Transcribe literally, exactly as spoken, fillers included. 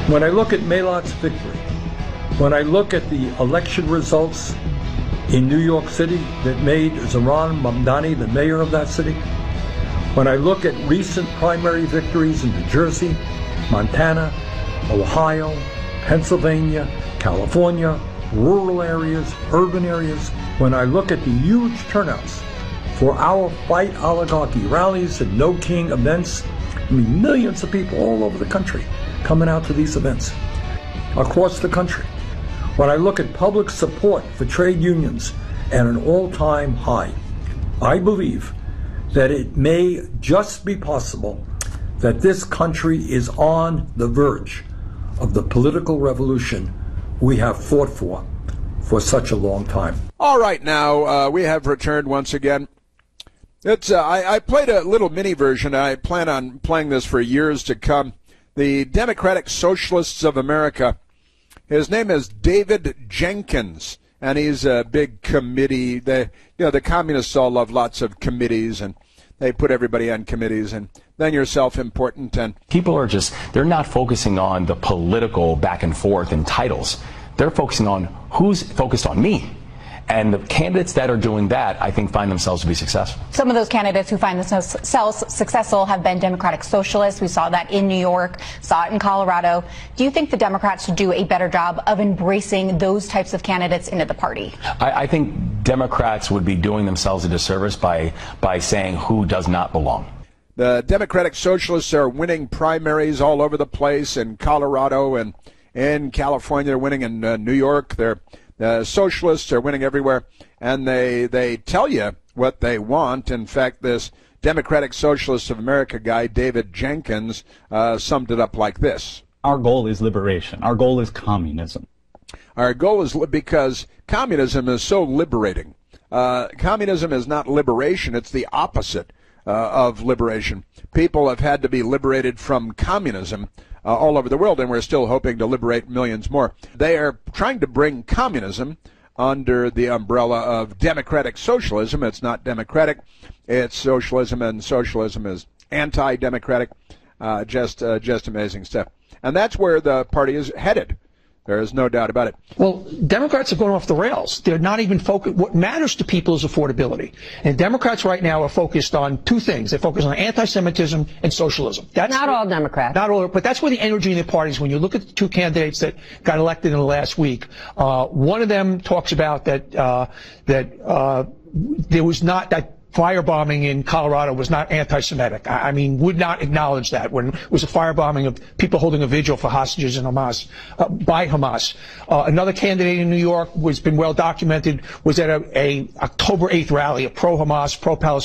When I look at Malat's victory, when I look at the election results in New York City that made Zohran Mamdani the mayor of that city, when I look at recent primary victories in New Jersey, Montana, Ohio, Pennsylvania, California, rural areas, urban areas, when I look at the huge turnouts for our Fight Oligarchy rallies and No King events, I mean millions of people all over the country coming out to these events, across the country. When I look at public support for trade unions at an all-time high, I believe that it may just be possible that this country is on the verge of the political revolution we have fought for for such a long time. All right, now uh, we have returned once again. It's uh, I, I played a little mini version. I plan on playing this for years to come. The Democratic Socialists of America. His name is David Jenkins, and he's a big committee. The you know the communists all love lots of committees, and they put everybody on committees, and then you're self-important. And people are just, they're not focusing on the political back and forth and titles. They're focusing on who's focused on me. And the candidates that are doing that, I think, find themselves to be successful. Some of those candidates who find themselves successful have been Democratic socialists. We saw that in New York, saw it in Colorado. Do you think the Democrats should do a better job of embracing those types of candidates into the party? I, I think Democrats would be doing themselves a disservice by, by saying who does not belong. The Democratic Socialists are winning primaries all over the place in Colorado and in California. They're winning in uh, New York. They're The socialists are winning everywhere, and they they tell you what they want. In fact, this Democratic Socialists of America guy, David Jenkins, uh, summed it up like this. Our goal is liberation. Our goal is communism. Our goal is li- because communism is so liberating. Uh, communism is not liberation. It's the opposite uh, of liberation. People have had to be liberated from communism Uh, all over the world, and we're still hoping to liberate millions more. They are trying to bring communism under the umbrella of democratic socialism. It's not democratic, it's socialism, and socialism is anti-democratic. Uh, just, uh, just amazing stuff. And that's where the party is headed. There is no doubt about it. Well, Democrats are going off the rails. They're not even focused. What matters to people is affordability. And Democrats right now are focused on two things. They're focused on anti-Semitism and socialism. That's not all Democrats. Not all, but that's where the energy in the parties. When you look at the two candidates that got elected in the last week, uh, one of them talks about that uh, that uh, there was not that. Firebombing in Colorado was not anti-Semitic. I mean, would not acknowledge that when it was a firebombing of people holding a vigil for hostages in Hamas, uh, by Hamas. Uh, another candidate in New York, who's been well documented, was at a, a October eighth rally, a pro-Hamas, pro-Palestine